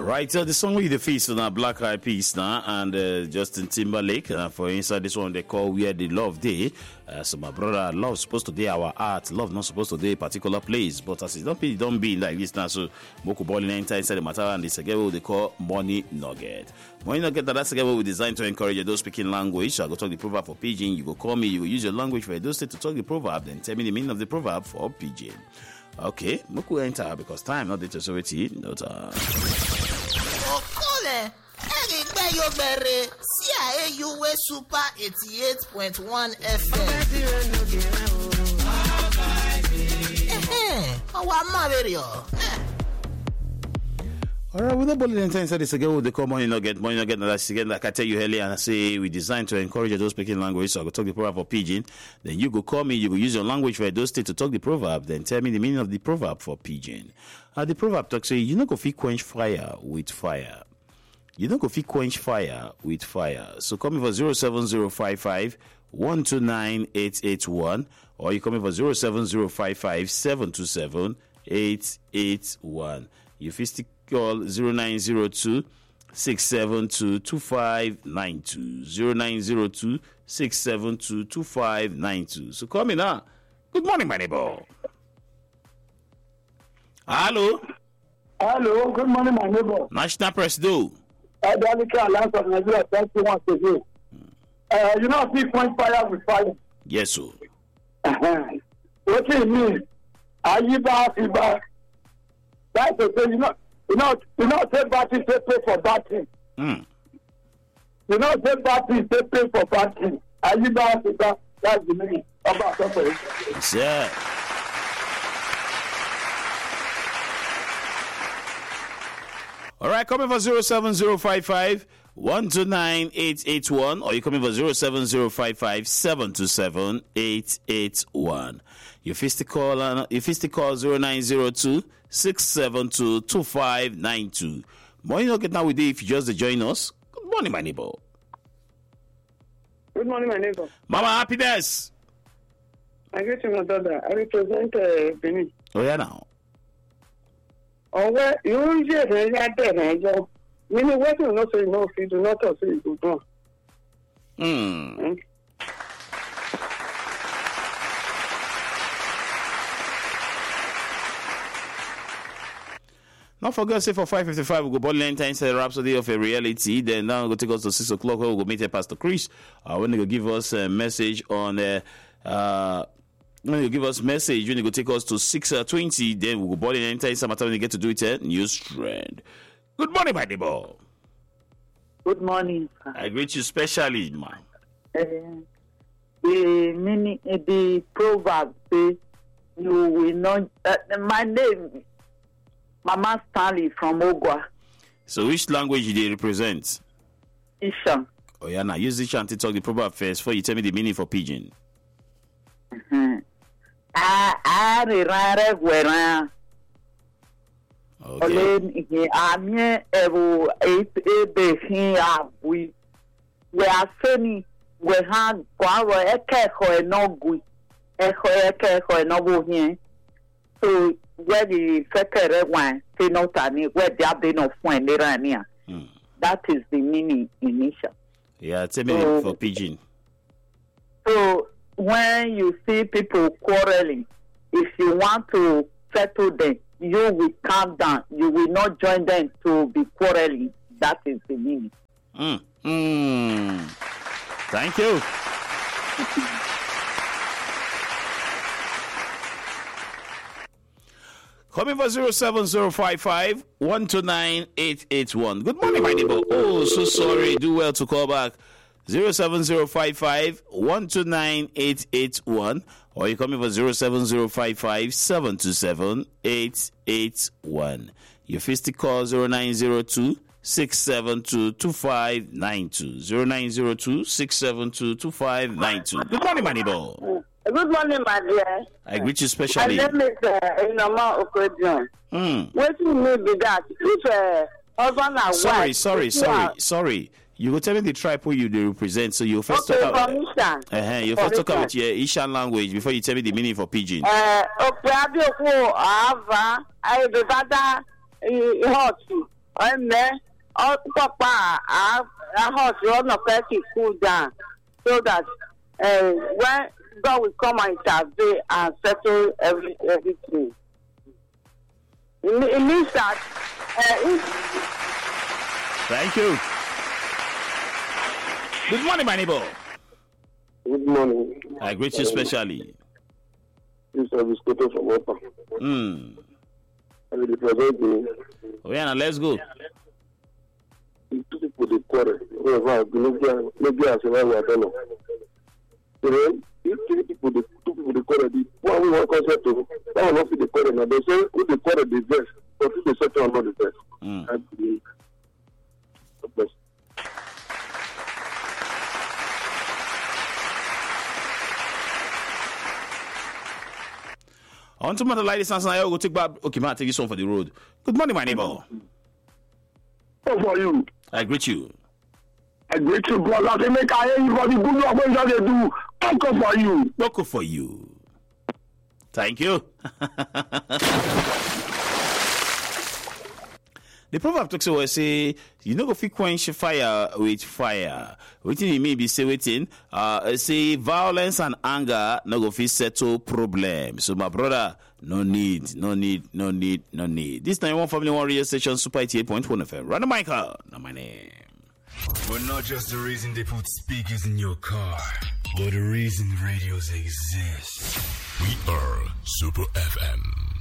Right, the song with the feast on Black Eyed Peas now and Justin Timberlake. For inside this one, they call Where the Love Day. So my brother, love supposed to be our art. Love not supposed to be a particular place. But as it don't be like this now. So Moku Bowling enter inside the matter and this again what they call Money Nugget. Money Nugget, that's again what we designed to encourage those speaking language. So I go talk the proverb for Pidgin. You go call me. You go use your language for those to talk the proverb. Then tell me the meaning of the proverb for Pidgin. Okay, Moku enter because time not the authority. No time. Okole, Erigbe Yogbere, CIAUW Super 88.1 FM. Our Mario. Alright, without bullying inside this again with the call Money Nugget, that's again like I tell you earlier and I say we designed to encourage those speaking language, so I go talk the proverb for Pidgin. Then you go call me, you go use your language for those states to talk the proverb, then tell me the meaning of the proverb for Pidgin. The proverb talks say you know go fit quench fire with fire. You don't go fit quench fire with fire. So call me for 07055 129 881 or you call me for 07055 727 881. You fistic call 0902 672 2592 0902 672 2592. So call me now. Good morning, my neighbor. Hello. Hello, good morning, my neighbor. National Press do. Alliance of Nigeria, thank you once again. You know, see point fire with fire. Yes, sir. What do you mean? Ayiba. That's the thing. You know, say bad things, they pay for bad things. You know, say bad things, they pay for bad things. Ayiba, that's the meaning of our suffering. Yes, yeah. All right, come in for 07055 129 881 or you come in for 07055 727 881. Your fisty call 0902 672 2592. Morning, not get now with you if you just join us. Good morning, my neighbor. Good morning, my neighbor. Mama, happiness. I get you, my brother. I represent Benin. Oh, yeah, now. Oh, well, you just had that, job. You know what? You not say no, if you do not say you do not. Not forget, say for 5:55 we go ball enter inside the Rhapsody of a Reality. Then now go take us to 6 o'clock where we go meet Pastor Chris. When they go give us a message on when you give us message, when you go take us to 6:20, then we go ball enter inside matter when you get to do it. News trend. Good morning, my neighbor. Good morning. I greet you specially, man. The proverb say you will not. My name. Mama Stanley from Ogwa. So which language do they represent? Ishan. Oh yeah, now use Ishan to talk the proverb first before you tell me the meaning for Pidgin. So where the second one say not any where they have been of one near. That is the meaning initial. Yeah, tell me for Pidgin. So when you see people quarreling, if you want to settle them, you will calm down. You will not join them to be quarreling. That is the meaning. Thank you. Coming for 07055 129 881. Good morning, my neighbor. Oh, so sorry. Do well to call back. 07055 129 881 or you come in for 07055 727 881. Your fisty call 0902 672 2592 0902 672 2592. Good morning, my neighbor. Good morning, my dear. I greet you specially. My name is Inoma Okodion. What do you mean by that? If husband and wife... Sorry. You go tell me the tribe who you represent, so you first talk about... you first talk about your Ishan language before you tell me the meaning for Pidgin. Papa, I house run of cool down so that when God will come and intervene and settle everything. It means that Thank you. Good morning, my neighbor. Good morning. I greet you specially. This is Biscoto from Opa. I will represent you. Oh, yeah, now let's go. Two people they quarrel. Maybe I say why we are done. If two people they quarrel, the one we want concept to that will not be the quarrel. Now they say who they quarrel the best, but if they settle not the best. I believe the best. On to the ladies and I will take back. Okay, man, take this one for the road. Good morning, my neighbor. How for you? I greet you. I greet you, brother. They make I hear you for the good work when they do. Thank for you. Local for you. Thank you. The proverb talks about say you know go fit quench fire with fire. Waiting it may be say waiting. Say violence and anger no go fit settle problem. So my brother, no need. This time one family one radio station Super 88.1 FM. Run the Michael. Now my name. But not just the reason they put speakers in your car, but the reason radios exist. We are Super FM.